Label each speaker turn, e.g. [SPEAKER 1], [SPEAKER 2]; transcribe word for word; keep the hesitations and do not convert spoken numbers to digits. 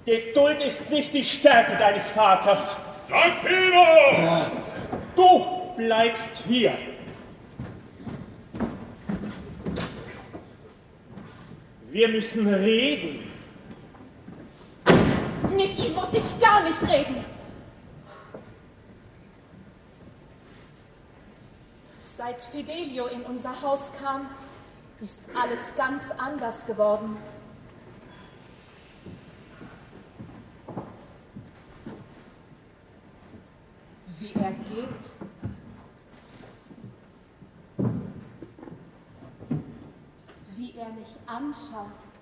[SPEAKER 1] Geduld ist nicht die Stärke deines Vaters.
[SPEAKER 2] Giancino!
[SPEAKER 1] Du bleibst hier. Wir müssen reden.
[SPEAKER 3] Mit ihm muss ich gar nicht reden. Seit Fidelio in unser Haus kam, ist alles ganz anders geworden. Wie er geht, wie er mich anschaut.